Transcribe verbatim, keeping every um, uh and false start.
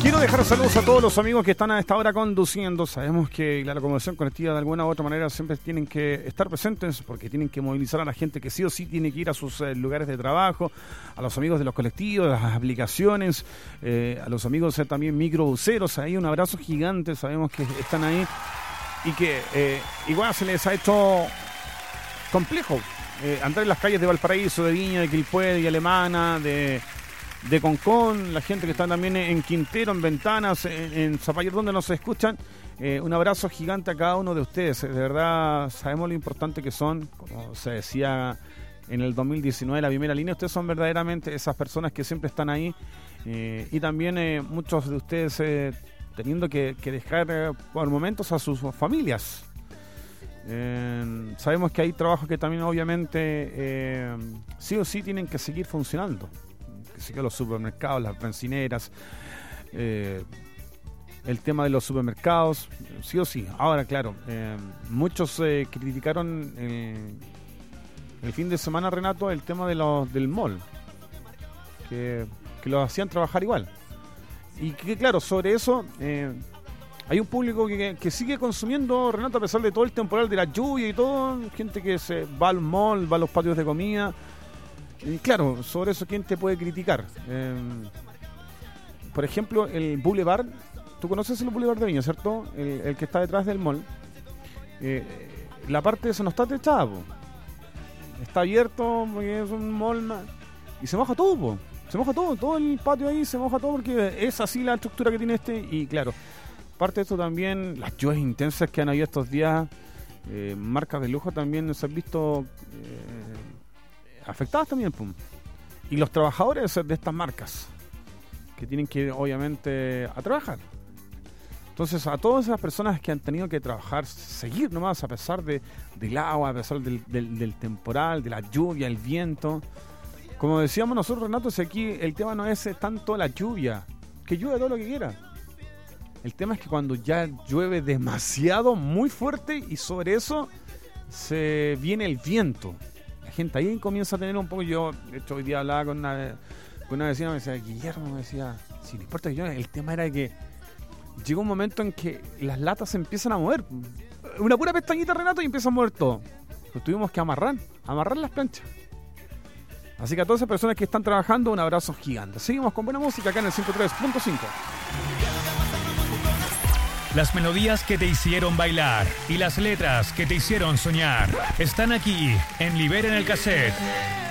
Quiero dejar saludos a todos los amigos que están a esta hora conduciendo. Sabemos que la locomoción colectiva de alguna u otra manera siempre tienen que estar presentes porque tienen que movilizar a la gente que sí o sí tiene que ir a sus eh, lugares de trabajo, a los amigos de los colectivos, de las aplicaciones, eh, a los amigos eh, también microbuseros. Ahí un abrazo gigante, sabemos que están ahí y que eh, igual se les ha hecho complejo eh, andar en las calles de Valparaíso, de Viña, de Quilpué, de Alemana, de... de Concón, la gente que está también en Quintero, en Ventanas, en, en Zapallar, donde nos escuchan. Eh, un abrazo gigante a cada uno de ustedes. De verdad, sabemos lo importante que son. Como se decía en el dos mil diecinueve, la primera línea, ustedes son verdaderamente esas personas que siempre están ahí. Eh, y también eh, muchos de ustedes eh, teniendo que, que dejar eh, por momentos a sus familias. Eh, sabemos que hay trabajos que también obviamente eh, sí o sí tienen que seguir funcionando. Así que los supermercados, las bencineras, eh, el tema de los supermercados, sí o sí. Ahora, claro, eh, muchos eh, criticaron eh, el fin de semana, Renato, el tema de los, del mall, que, que los hacían trabajar igual. Y que, claro, sobre eso eh, hay un público que, que sigue consumiendo, Renato, a pesar de todo el temporal de la lluvia y todo, gente que se va al mall, va a los patios de comida. Y claro, sobre eso, ¿quién te puede criticar? Eh, por ejemplo, el Boulevard. ¿Tú conoces el Boulevard de Viña, cierto? El, el que está detrás del mall. Eh, la parte de eso no está techada, po. Está abierto porque es un mall más, y se moja todo, po. Se moja todo, todo el patio ahí se moja todo porque es así la estructura que tiene este. Y claro, parte de esto también, las lluvias intensas que han habido estos días, eh, marcas de lujo también se han visto... Eh, afectadas también, pum. Y los trabajadores de estas marcas que tienen que ir obviamente a trabajar. Entonces, a todas esas personas que han tenido que trabajar, seguir nomás a pesar de, del agua, a pesar del, del, del temporal, de la lluvia, el viento. Como decíamos nosotros, Renato, si aquí el tema no es tanto la lluvia, que llueve todo lo que quiera. El tema es que cuando ya llueve demasiado, muy fuerte, y sobre eso se viene el viento. La gente ahí comienza a tener un poco. Yo, de hecho, hoy día hablaba con una, con una vecina, me decía, Guillermo, me decía, si no importa que yo, el tema era que llega un momento en que las latas se empiezan a mover. Una pura pestañita, Renato, y empieza a mover todo. Pues tuvimos que amarrar, amarrar las planchas. Así que a todas esas personas que están trabajando, un abrazo gigante. Seguimos con buena música acá en el ciento tres punto cinco. Las melodías que te hicieron bailar y las letras que te hicieron soñar están aquí en Liberen el Cassette.